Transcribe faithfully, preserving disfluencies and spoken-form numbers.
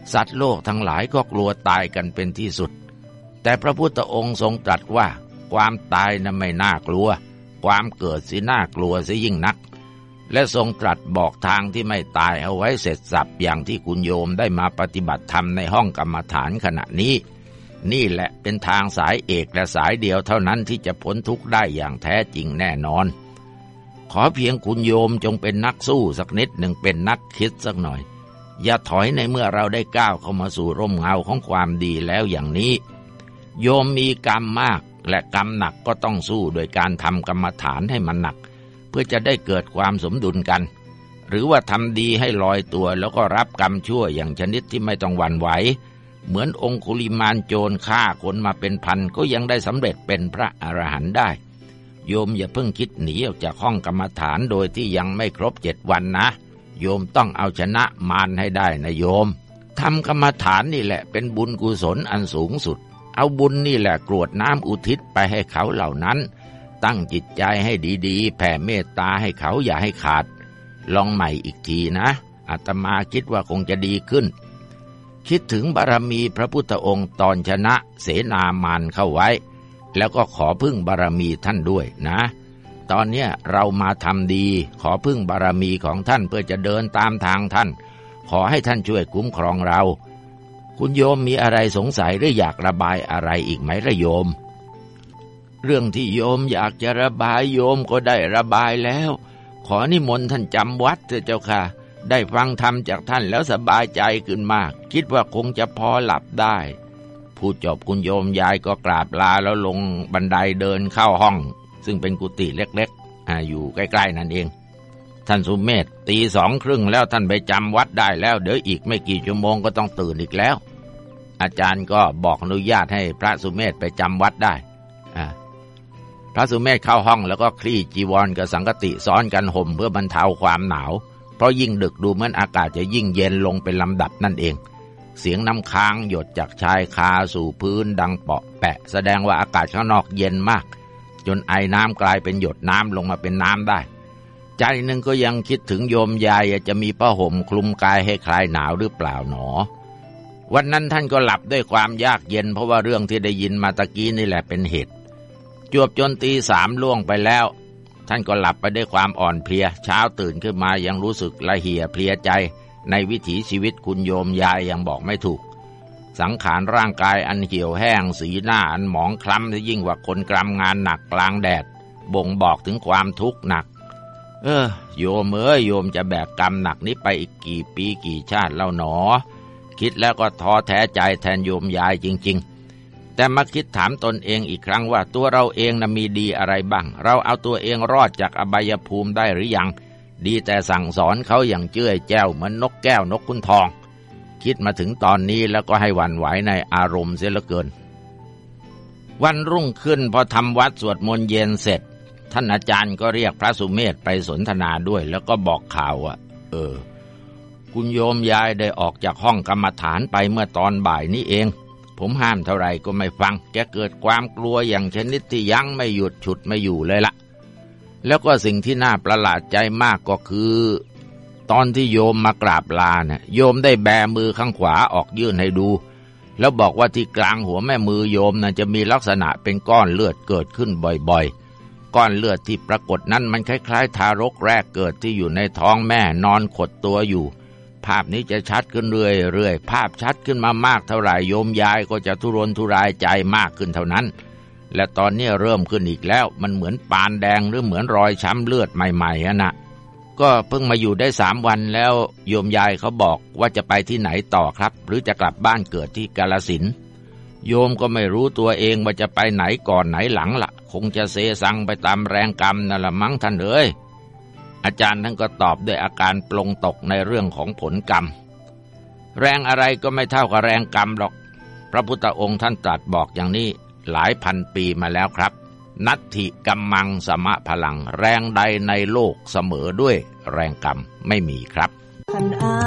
สัตว์โลกทั้งหลายก็กลัวตายกันเป็นที่สุดแต่พระพุทธองค์ทรงตรัสว่าความตายนั้นไม่น่ากลัวความเกิดสิน่ากลัวเสียยิ่งนักและทรงตรัสบอกทางที่ไม่ตายเอาไว้เสร็จสับอย่างที่คุณโยมได้มาปฏิบัติธรรมในห้องกรรมฐานขณะนี้นี่แหละเป็นทางสายเอกและสายเดียวเท่านั้นที่จะพ้นทุกข์ได้อย่างแท้จริงแน่นอนขอเพียงคุณโยมจงเป็นนักสู้สักนิดหนึ่งเป็นนักคิดสักหน่อยอย่าถอยในเมื่อเราได้ก้าวเข้ามาสู่ร่มเงาของความดีแล้วอย่างนี้โยมมีกรรมมากและกรรมหนักก็ต้องสู้โดยการทำกรรมฐานให้มันหนักเพื่อจะได้เกิดความสมดุลกันหรือว่าทำดีให้ลอยตัวแล้วก็รับกรรมชั่วอย่างชนิดที่ไม่ต้องหวั่นไหวเหมือนองคุลิมานโจรฆ่าคนมาเป็นพันก็ยังได้สำเร็จเป็นพระอรหันต์ได้โยมอย่าเพิ่งคิดหนีออกจากห้องกรรมฐานโดยที่ยังไม่ครบเจ็ดวันนะโยมต้องเอาชนะมารให้ได้นะโยมทำกรรมฐานนี่แหละเป็นบุญกุศลอันสูงสุดเอาบุญนี่แหละกรวดน้ำอุทิศไปให้เขาเหล่านั้นตั้งจิตใจให้ดีๆแผ่เมตตาให้เขาอย่าให้ขาดลองใหม่อีกทีนะอาตมาคิดว่าคงจะดีขึ้นคิดถึงบารมีพระพุทธองค์ตอนชนะเสนามารเข้าไว้แล้วก็ขอพึ่งบารมีท่านด้วยนะตอนนี้เรามาทำดีขอพึ่งบารมีของท่านเพื่อจะเดินตามทางท่านขอให้ท่านช่วยคุ้มครองเราคุณโยมมีอะไรสงสัยหรืออยากระบายอะไรอีกไหมล่ะโยมเรื่องที่โยมอยากจะระบายโยมก็ได้ระบายแล้วขอนิมนต์ท่านจำวัดเถอะเจ้าค่ะได้ฟังธรรมจากท่านแล้วสบายใจขึ้นมากคิดว่าคงจะพอหลับได้พูดจบคุณโยมยายก็กราบลาแล้วลงบันไดเดินเข้าห้องซึ่งเป็นกุฏิเล็กๆ อ, อยู่ใกล้ๆนั่นเองท่านสุเมธตีสองครึ่งแล้วท่านไปจำวัดได้แล้วเดี๋ยวอีกไม่กี่ชั่วโมงก็ต้องตื่นอีกแล้วอาจารย์ก็บอกอนุญาตให้พระสุเมธไปจำวัดได้พระสุเมธเข้าห้องแล้วก็คลี่จีวรกับสังฆติซ้อนกันห่มเพื่อบรรเทาความหนาวเพราะยิ่งดึกดูเหมือนอากาศจะยิ่งเย็นลงเป็นลำดับนั่นเองเสียงน้ำค้างหยดจากชายคาสู่พื้นดังเปาะแปะแสดงว่าอากาศข้างนอกเย็นมากจนไอน้ำกลายเป็นหยดน้ำลงมาเป็นน้ำได้ใจหนึ่งก็ยังคิดถึงโยมยายจะมีผ้าห่มคลุมกายให้คลายหนาวหรือเปล่าหนอวันนั้นท่านก็หลับด้วยความยากเย็นเพราะว่าเรื่องที่ได้ยินมาตะกี้นี่แหละเป็นเหตุจวบจนตีสามล่วงไปแล้วท่านก็หลับไปด้วยความอ่อนเพลียเช้าตื่นขึ้นมายังรู้สึกละเหี่ยเพลียใจในวิถีชีวิตคุณโยมยายยังบอกไม่ถูกสังขารร่างกายอันเหี่ยวแห้งสีหน้าอันหมองคล้ำที่ยิ่งกว่าคนกรำงานหนักกลางแดดบ่งบอกถึงความทุกข์หนักเออโยมเอ้ยโยมจะแบกกรรมหนักนี้ไปอีกกี่ปีกี่ชาติแล้วหนอคิดแล้วก็ท้อแท้ใจแทนโยมยายจริงๆแต่มาคิดถามตนเองอีกครั้งว่าตัวเราเองน่ะมีดีอะไรบ้างเราเอาตัวเองรอดจากอบายภูมิได้หรือยังดีแต่สั่งสอนเขาอย่างเจ้ยแจ้วเหมือนนกแก้วนกขุนทองคิดมาถึงตอนนี้แล้วก็ให้หวั่นไหวในอารมณ์เสียเหลือเกินวันรุ่งขึ้นพอทำวัดสวดมนต์เย็นเสร็จท่านอาจารย์ก็เรียกพระสุเมธไปสนทนาด้วยแล้วก็บอกข่าวว่าเออคุณโยมยายได้ออกจากห้องกรรมฐานไปเมื่อตอนบ่ายนี้เองผมห้ามเท่าไหร่ก็ไม่ฟังแกเกิดความกลัวอย่างชนิดที่ยั้งไม่หยุดฉุดไม่อยู่เลยละแล้วก็สิ่งที่น่าประหลาดใจมากก็คือตอนที่โยมมากราบลาเนี่ยโยมได้แบมือข้างขวาออกยื่นให้ดูแล้วบอกว่าที่กลางหัวแม่มือโยมน่ะจะมีลักษณะเป็นก้อนเลือดเกิดขึ้นบ่อยๆก้อนเลือดที่ปรากฏนั้นมันคล้ายๆทารกแรกเกิดที่อยู่ในท้องแม่นอนขดตัวอยู่ภาพนี้จะชัดขึ้นเรื่อยๆภาพชัดขึ้นมามากเท่าไหร่โยมยายก็จะทุรนทุรายใจมากขึ้นเท่านั้นและตอนนี้เริ่มขึ้นอีกแล้วมันเหมือนปานแดงหรือเหมือนรอยช้ำเลือดใหม่ๆอะนะก็เพิ่งมาอยู่ได้สามวันแล้วโยมยายเขาบอกว่าจะไปที่ไหนต่อครับหรือจะกลับบ้านเกิดที่กาฬสินธุ์โยมก็ไม่รู้ตัวเองว่าจะไปไหนก่อนไหนหลังละคงจะเซซังไปตามแรงกรรมนั่นละมั้งท่านเอ้ยอาจารย์ท่านก็ตอบด้วยอาการปลงตกในเรื่องของผลกรรมแรงอะไรก็ไม่เท่ากับแรงกรรมหรอกพระพุทธองค์ท่านตรัสบอกอย่างนี้หลายพันปีมาแล้วครับนัตถิกัมมังสมะพลังแรงใดในโลกเสมอด้วยแรงกรรมไม่มีครับ